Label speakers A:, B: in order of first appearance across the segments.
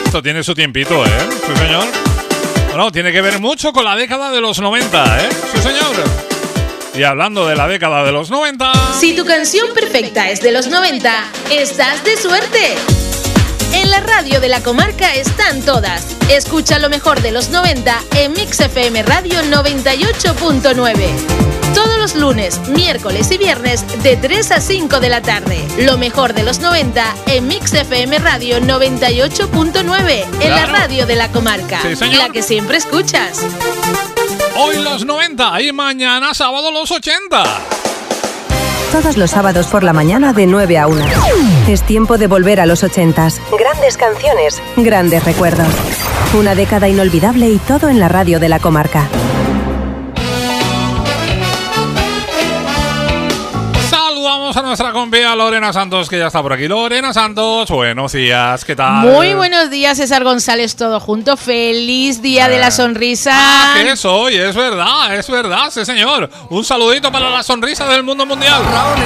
A: Esto tiene su tiempito, ¿eh? Sí, señor. Bueno, tiene que ver mucho con la década de los 90, ¿eh? Sí, señor. Y hablando de la década de los 90...
B: Si tu canción perfecta es de los 90, estás de suerte. En la radio de la comarca están todas. Escucha lo mejor de los 90 en Mix FM Radio 98.9. Todos los lunes, miércoles y viernes de 3 a 5 de la tarde. Lo mejor de los 90 en Mix FM Radio 98.9. En la radio de la comarca.
A: Sí, señor.
B: La que siempre escuchas.
A: Hoy los 90 y mañana sábado los 80.
C: Todos los sábados por la mañana de 9 a 1. Es tiempo de volver a los 80s. Grandes canciones, grandes recuerdos. Una década inolvidable y todo en la radio de la comarca.
A: Saludamos a nuestra compía Lorena Santos, que ya está por aquí. Lorena Santos, buenos días, ¿qué tal?
B: Muy buenos días, César González, todo junto. Feliz Día de la Sonrisa.
A: Ah, que es hoy, es verdad, sí señor. Un saludito para la sonrisa del mundo mundial.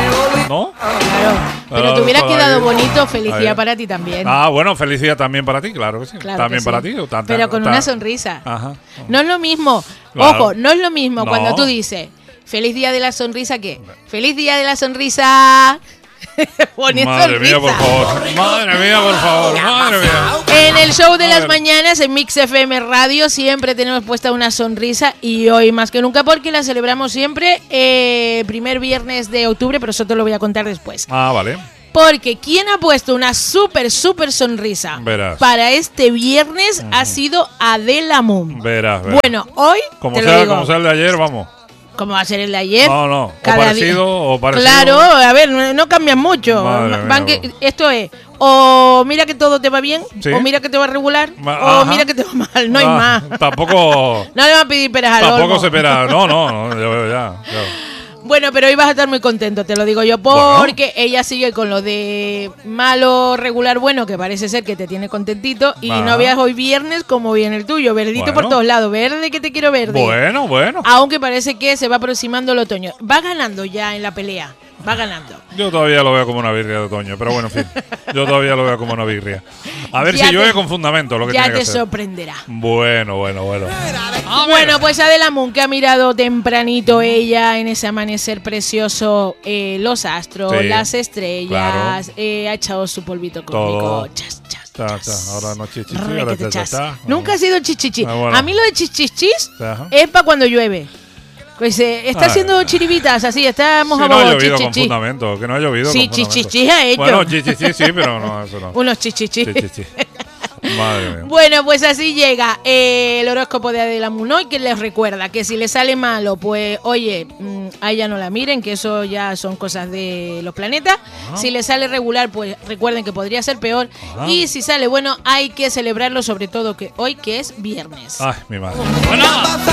A: ¿No?
B: Claro, pero te hubiera quedado bonito. Feliz día para ti también.
A: Ah, bueno, felicidad también para ti, claro que sí.
B: Claro
A: también
B: que
A: para
B: sí.
A: ti.
B: Pero con una sonrisa.
A: Ajá.
B: No es lo mismo.
A: Claro.
B: Ojo, no es lo mismo
A: No.
B: cuando tú dices feliz día de la sonrisa que feliz día de la sonrisa. Poniendo
A: Madre mía,
B: sonrisa.
A: por favor. Madre mía, por favor. Madre mía.
B: En el show de
A: A
B: las
A: ver.
B: mañanas en Mix FM Radio siempre tenemos puesta una sonrisa y hoy más que nunca porque la celebramos siempre primer viernes de octubre, pero eso te lo voy a contar después.
A: Ah, vale.
B: Porque quien ha puesto una súper sonrisa
A: Verás.
B: para este viernes ha sido Adela Moon.
A: Verás.
B: Bueno, hoy
A: Como
B: te
A: sea,
B: lo digo.
A: como sea el de ayer, vamos.
B: ¿Cómo va a ser el de ayer?
A: No. O
B: Cada
A: parecido,
B: día.
A: o parecido.
B: Claro, a ver, no cambian mucho.
A: Madre mía,
B: Van
A: bro.
B: esto es, o mira que todo te va bien,
A: Sí.
B: o mira que te va regular, o
A: Ajá.
B: mira que te va mal, no hay más.
A: Tampoco.
B: No le van a pedir peras al
A: Tampoco
B: olmo.
A: se espera. No, ya veo ya.
B: Bueno, pero hoy vas a estar muy contento, te lo digo yo, porque ella sigue con lo de malo, regular, bueno, que parece ser que te tiene contentito, y no veas hoy viernes como viene el tuyo, verdito
A: Bueno.
B: por todos lados, verde que te quiero verde.
A: Bueno.
B: Aunque parece que se va aproximando el otoño. Va ganando ya en la pelea, va ganando.
A: Yo todavía lo veo como una birria de otoño, pero bueno, en fin. Yo todavía lo veo como una birria. A ver
B: Ya
A: si llueve
B: te-
A: con fundamento lo que
B: Ya
A: tiene que
B: te
A: hacer.
B: sorprenderá.
A: Bueno. A ver.
B: Bueno, pues Adela Moon, que ha mirado tempranito ella en ese amanecer precioso los astros,
A: Sí,
B: las estrellas,
A: claro.
B: ha echado su polvito
A: Todo.
B: cósmico. Chas, chas,
A: Cha,
B: chas.
A: ahora no chichichi,
B: Requete
A: ahora cha, cha,
B: chas.
A: cha.
B: Nunca ha sido chichichi.
A: Ah, bueno.
B: A mí lo de chichichis
A: Ajá.
B: es para cuando llueve. Pues está
A: Ah.
B: haciendo chiribitas así, estamos
A: Sí,
B: a
A: no ha
B: bobo,
A: llovido con
B: chichichi.
A: fundamento, que no ha llovido
B: Sí,
A: con fundamento.
B: chichichi ha hecho.
A: Bueno, chichichi sí, pero no, eso no.
B: Unos chichichis.
A: Chichichi. Madre mía.
B: Bueno, pues así llega el horóscopo de Adela Moon hoy, que les recuerda que si le sale malo, pues oye, a ella no la miren, que eso ya son cosas de los planetas. Si le sale regular, pues recuerden que podría ser peor. Y si sale bueno, hay que celebrarlo, sobre todo que hoy, que es viernes.
A: Ay, mi madre. Bueno,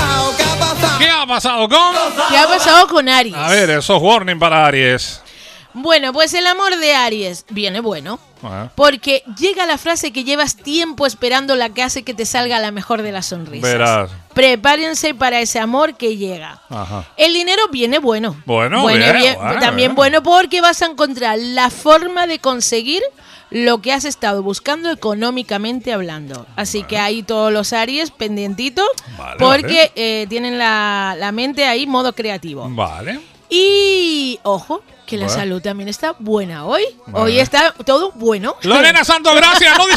A: ¿qué ha pasado con?
B: ¿Qué ha pasado con Aries?
A: A ver, esos warning para Aries.
B: Bueno, pues el amor de Aries viene bueno. Porque llega la frase que llevas tiempo esperando, la que hace que te salga la mejor de las sonrisas.
A: Verás.
B: Prepárense para ese amor que llega.
A: Ajá.
B: El dinero viene bueno.
A: Bueno,
B: Viene
A: bien,
B: también
A: bien.
B: bueno porque vas a encontrar la forma de conseguir lo que has estado buscando económicamente hablando. Así que ahí todos los Aries pendientitos,
A: Vale,
B: porque tienen la mente ahí modo creativo.
A: Vale.
B: Y ojo, que la
A: Bueno.
B: salud también está buena hoy.
A: Vale.
B: Hoy está todo bueno.
A: Lorena Santos, gracias. No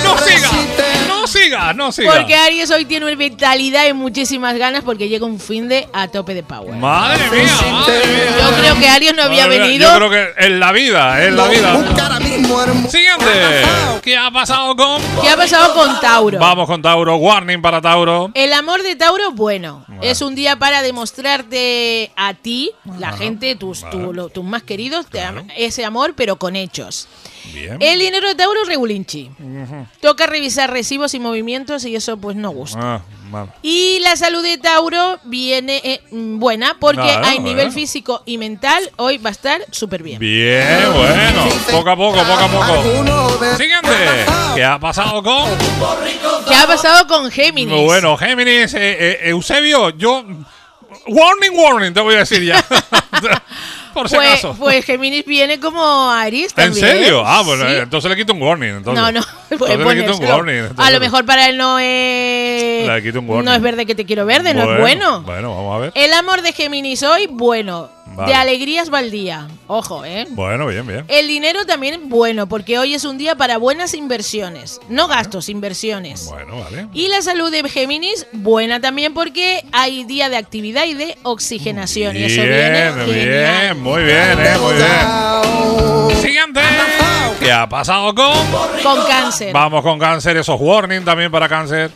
A: siga.
B: Porque Aries hoy tiene una vitalidad y muchísimas ganas porque llega un fin de a tope de power.
A: Madre mía.
B: Yo creo que Aries no había
A: Madre mía,
B: venido.
A: Yo creo que en la vida. Siguiente. ¿Qué ha pasado con?
B: ¿Qué ha pasado con Tauro?
A: Vamos con Tauro. Warning para Tauro.
B: El amor de Tauro, bueno, es un día para demostrarte a ti, la gente, tus más queridos, ese amor, pero con hechos.
A: Bien.
B: El dinero de Tauro, regulinchi. Toca revisar recibos y movimientos y eso pues no gusta.
A: Vale.
B: Y la salud de Tauro viene buena porque
A: Claro,
B: a nivel
A: bueno.
B: físico y mental hoy va a estar súper bien.
A: Bien, bueno. Poco a poco. Siguiente. ¿Qué ha pasado con?
B: ¿Qué ha pasado con Géminis?
A: Bueno, Géminis, Eusebio, yo... Warning, te voy a decir ya. Por si acaso.
B: Pues Géminis viene como Aries
A: ¿En
B: también.
A: serio? Ah, bueno,
B: Sí.
A: Entonces le quito un warning. Entonces.
B: No,
A: Entonces le quito un warning.
B: A
A: entonces.
B: lo mejor para él no es.
A: Le quito un warning.
B: No es verde que te quiero verde, no es bueno.
A: Bueno, vamos a ver.
B: El amor de Géminis hoy, bueno.
A: Vale.
B: De alegrías va el día. Ojo, ¿eh?
A: Bueno, bien.
B: El dinero también bueno, porque hoy es un día para buenas inversiones. No gastos, inversiones.
A: Bueno, vale.
B: Y la salud de Géminis, buena también porque hay día de actividad y de oxigenación. Y eso viene genial.
A: Bien, muy bien, muy bien. Siguiente. ¿Qué ha pasado
B: Con Cáncer.
A: Vamos con Cáncer, esos warning también para Cáncer.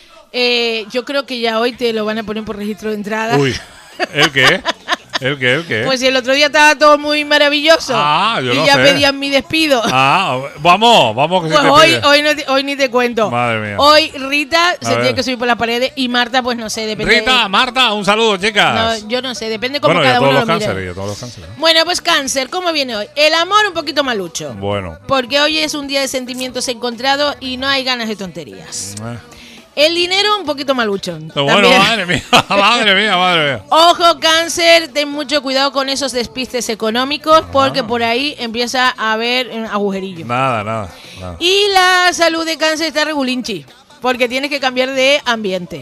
B: Yo creo que ya hoy te lo van a poner por registro de entrada.
A: Uy, ¿el qué? ¿El qué?
B: Pues el otro día estaba todo muy maravilloso.
A: Yo
B: y
A: no
B: ya
A: sé.
B: pedían mi despido.
A: Vamos que sí
B: Pues
A: te pide.
B: hoy ni te cuento.
A: Madre mía.
B: Hoy Rita se
A: ver.
B: tiene que subir por las paredes y Marta, pues no sé, depende.
A: Rita, Marta, un saludo, chicas.
B: No, yo no sé, depende cómo
A: Bueno, y a
B: cada
A: todos
B: uno
A: los
B: lo mire.
A: cánceres, y a todos los cánceres.
B: Bueno, pues Cáncer, ¿cómo viene hoy? El amor un poquito malucho.
A: Bueno.
B: Porque hoy es un día de sentimientos encontrados y no hay ganas de tonterías. El dinero un poquito malucho.
A: Bueno,
B: también.
A: madre mía.
B: Ojo, Cáncer, ten mucho cuidado con esos despistes económicos porque por ahí empieza a haber un agujerillo.
A: Nada.
B: Y la salud de Cáncer está regulinchi porque tienes que cambiar de ambiente.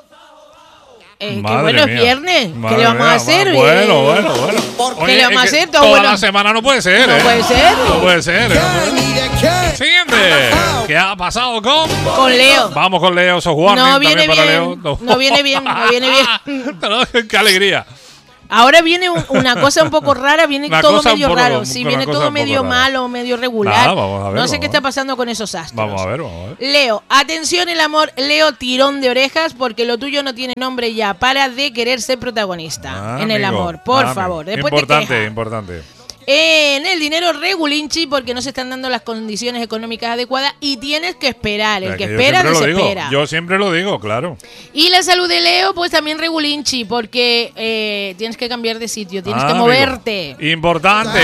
B: Que bueno, es viernes. ¿Qué le vamos a hacer?
A: Bueno.
B: ¿Qué le vamos a hacer? Todo
A: Toda
B: bueno.
A: la semana no puede ser,
B: No puede ser.
A: No puede ser. Siguiente. ¿Qué ha pasado
B: Con Leo.
A: Vamos con Leo, esos warning
B: No viene
A: también para
B: bien.
A: Leo.
B: No viene bien.
A: Qué alegría.
B: Ahora viene una cosa un poco rara, viene
A: Una
B: todo
A: cosa
B: medio
A: un poco-
B: raro. Sí,
A: una
B: viene
A: cosa
B: todo
A: un poco
B: medio
A: rara.
B: malo, medio regular.
A: Nada, vamos a ver,
B: no sé
A: vamos
B: qué
A: a
B: está
A: ver.
B: pasando con esos astros.
A: Vamos a ver.
B: Leo, atención el amor, Leo, tirón de orejas, porque lo tuyo no tiene nombre ya. Para de querer ser protagonista en el
A: Amigo,
B: amor, por favor. Después te
A: Importante.
B: quejas. En el dinero regulinchi, porque no se están dando las condiciones económicas adecuadas y tienes que esperar. El que espera desespera.
A: Yo siempre lo digo, claro.
B: Y la salud de Leo, pues también regulinchi, porque tienes que cambiar de sitio, tienes que
A: Amigo.
B: moverte.
A: Importante.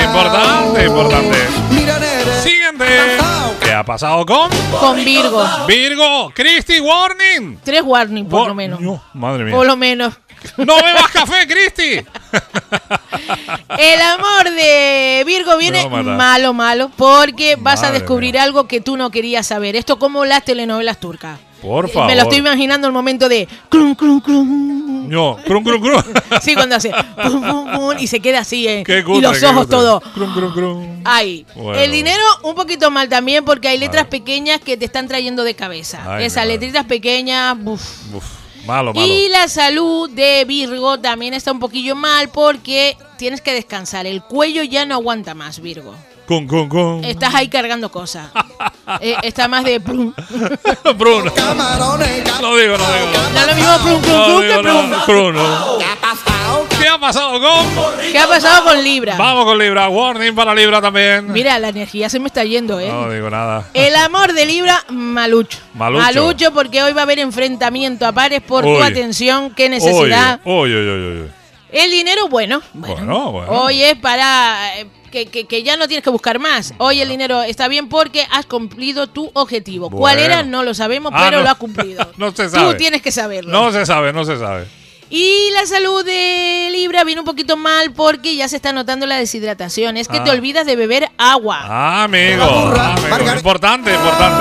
A: Siguiente. ¿Qué ha pasado
B: Con Virgo.
A: Virgo? Cristi, warning.
B: 3 warning, por lo menos.
A: No, madre mía.
B: Por lo menos.
A: ¡No bebas café, Cristi!
B: El amor de Virgo viene
A: Me va a matar.
B: malo, porque vas a
A: Madre
B: descubrir
A: mía.
B: algo que tú no querías saber. Esto como las telenovelas turcas.
A: Por favor.
B: Me lo estoy imaginando el momento de clum, clum, clum.
A: No, crum.
B: Sí, cuando hace pum, pum, pum, y se queda así,
A: Qué cutre,
B: y los
A: qué
B: ojos
A: cutre.
B: todos.
A: Crum.
B: Ay,
A: Bueno.
B: el dinero un poquito mal también porque hay letras pequeñas que te están trayendo de cabeza.
A: Ay,
B: Esas
A: mi madre.
B: letritas pequeñas, uf.
A: Uf, malo.
B: Y la salud de Virgo también está un poquillo mal porque tienes que descansar. El cuello ya no aguanta más, Virgo.
A: Cum.
B: Estás ahí cargando cosas. Está más de plum.
A: Bruno. Lo digo.
B: No es lo mismo plum, plum, plum que plum.
A: Bruno. ¿Qué ha pasado
B: ¿Qué ha pasado con Libra?
A: Vamos con Libra. Warning para Libra también.
B: Mira, la energía se me está yendo, ¿eh?
A: No digo nada.
B: El amor de Libra, malucho.
A: Malucho.
B: Porque hoy va a haber enfrentamiento a pares por tu
A: Uy.
B: atención. Qué necesidad.
A: Uy.
B: El dinero, bueno. Hoy es para que ya no tienes que buscar más. Hoy el dinero está bien porque has cumplido tu objetivo. ¿Cuál
A: Bueno.
B: era? No lo sabemos, pero
A: no.
B: lo has cumplido.
A: No se sabe.
B: Tú tienes que saberlo.
A: No se sabe.
B: Y la salud de Libra viene un poquito mal porque ya se está notando la deshidratación. Es que te olvidas de beber agua.
A: Amigo. Importante.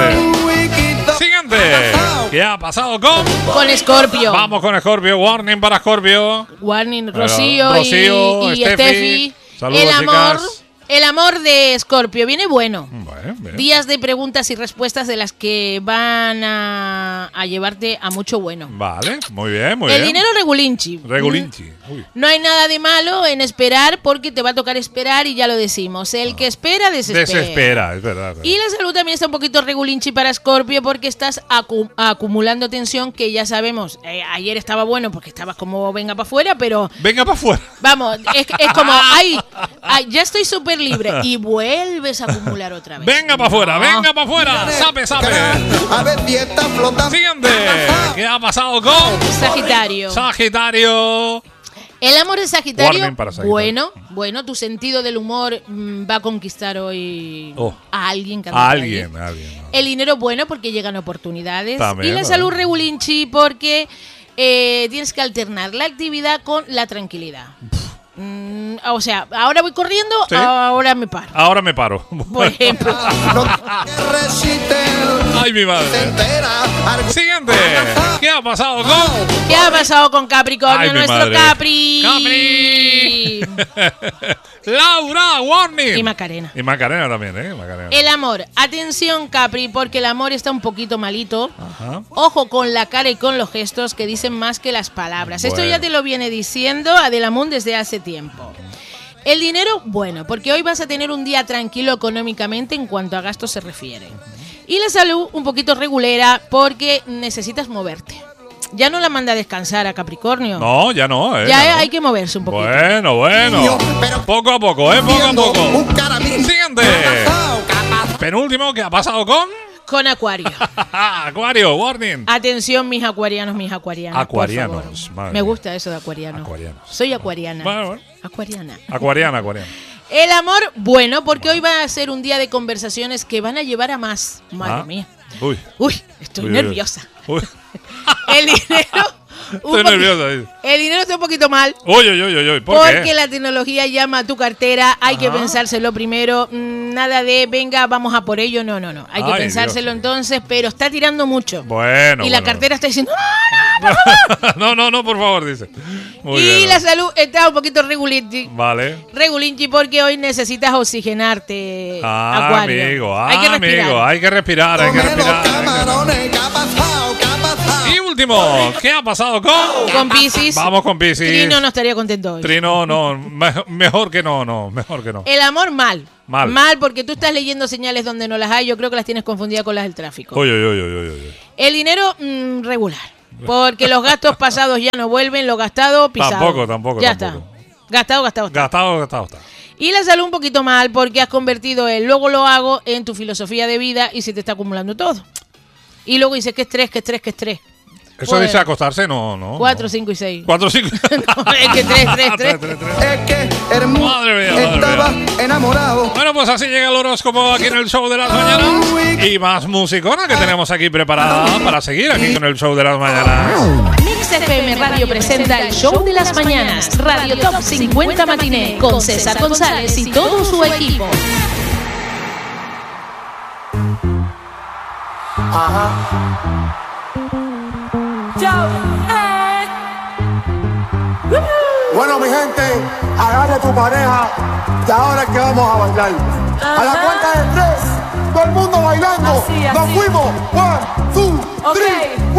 A: Siguiente. ¿Qué ha pasado
B: Con Escorpio.
A: Vamos con Escorpio. Warning para Escorpio.
B: Warning, Rocío y
A: Steffi.
B: Steffi.
A: Saludos, chicas.
B: El amor de Escorpio viene bueno.
A: Bien.
B: Días de preguntas y respuestas de las que van a llevarte a mucho bueno.
A: Vale, muy bien.
B: El dinero regulinchi.
A: Uy.
B: No hay nada de malo en esperar porque te va a tocar esperar y ya lo decimos. El que espera, desespera.
A: Es verdad.
B: Y la salud también está un poquito regulinchi para Escorpio porque estás acumulando tensión que ya sabemos. Ayer estaba bueno porque estabas como venga para afuera, pero...
A: Venga para afuera.
B: Vamos, es como, ay, ya estoy súper libre y vuelves a acumular otra vez.
A: Venga para afuera. Sape.
D: A ver si está flotando.
A: Siguiente. ¿Qué ha pasado con Sagitario?
B: El amor de Sagitario,
A: Warning para Sagitario.
B: bueno, tu sentido del humor va a conquistar hoy a alguien.
A: A alguien.
B: El dinero bueno porque llegan oportunidades.
A: También,
B: y la salud regulinchi porque tienes que alternar la actividad con la tranquilidad.
E: O sea, ahora voy corriendo,
A: ¿Sí?
E: ahora me paro.
A: Ahora me paro.
E: Por ejemplo.
A: Ay, mi madre. Siguiente. ¿Qué ha pasado con?
E: ¿Qué ha pasado con Capricornio?
A: Ay, mi
E: Nuestro
A: madre.
E: Capri.
A: ¡Capri! Laura, warning.
E: Y Macarena.
A: Y Macarena también, ¿eh? Macarena.
E: El amor. Atención, Capri, porque el amor está un poquito malito.
A: Ajá.
E: Ojo con la cara y con los gestos que dicen más que las palabras. Esto
A: Bueno.
E: ya te lo viene diciendo Adela Moon desde hace tiempo. El dinero, bueno, porque hoy vas a tener un día tranquilo económicamente en cuanto a gastos se refiere. Y la salud un poquito regulera porque necesitas moverte. Ya no la manda a descansar a Capricornio.
A: No, ya no, ¿eh?
E: Ya
A: Ya no.
E: hay que moverse un poquito.
A: Bueno. Poco a poco, ¿eh? Poco a poco.
D: Un caramín.
A: Siguiente. Penúltimo, ¿qué ha pasado con?
E: Con Acuario.
A: Acuario, warning.
E: Atención, mis acuarianos, mis acuarianas. por
A: Acuarianos,
E: favor.
A: madre
E: Me
A: mía.
E: gusta eso de acuariano.
A: Acuarianos.
E: Soy acuariana.
A: Bueno.
E: Acuariana.
A: Acuariana.
E: El amor, bueno, porque hoy va a ser un día de conversaciones que van a llevar a más. Madre mía.
A: Uy.
E: Uy, estoy
A: Uy,
E: nerviosa.
A: Uy.
E: El dinero.
A: Estoy nerviosa.
E: El dinero está un poquito mal.
A: Uy. ¿Por
E: Porque
A: qué?
E: la tecnología llama a tu cartera, hay que pensárselo primero, nada de venga, vamos a por ello, no, hay que
A: Ay,
E: pensárselo
A: Dios.
E: entonces, pero está tirando mucho.
A: Bueno.
E: Y la
A: bueno.
E: cartera está diciendo,
A: No, por favor, dice. Muy
E: y
A: bien.
E: la salud está un poquito regulinchi.
A: Vale.
E: Regulinchi porque hoy necesitas oxigenarte, Acuario.
A: Hay que respirar.
D: Come los camarones, ¿qué ha pasado? ¿Qué ha pasado?
A: Y último, ¿qué ha pasado con?
E: Con Piscis.
A: Vamos con Piscis.
E: Trino no estaría contento hoy.
A: Trino, no. Mejor que no. Mejor que no.
E: El amor mal.
A: Mal.
E: Porque tú estás leyendo señales donde no las hay. Yo creo que las tienes confundidas con las del tráfico.
A: Uy.
E: El dinero regular. Porque los gastos pasados ya no vuelven, lo gastado, pisado.
A: Tampoco.
E: Ya está. Gastado.
A: Gastado está.
E: Y la salud un poquito mal porque has convertido el luego lo hago en tu filosofía de vida y se te está acumulando todo. Y luego dices que estrés.
A: Eso
E: Pues,
A: dice acostarse, no.
E: 4, 5 y 6.
A: 4, 5.
E: No, es que 3.
D: Es que hermoso.
A: Madre mía.
D: Estaba enamorado.
A: Bueno, pues así llega el horóscopo aquí en el show de las mañanas. Y más musicona que tenemos aquí preparada para seguir aquí con el show de las mañanas.
B: Mix FM Radio presenta el Show de las Mañanas, Radio Top 50 Matiné, con César González y todo su equipo.
F: Bueno, mi gente, agarre tu pareja y ahora es que vamos a bailar. A la cuenta de 3, todo el mundo bailando.
G: Así.
F: Nos fuimos. 1, 2, 3.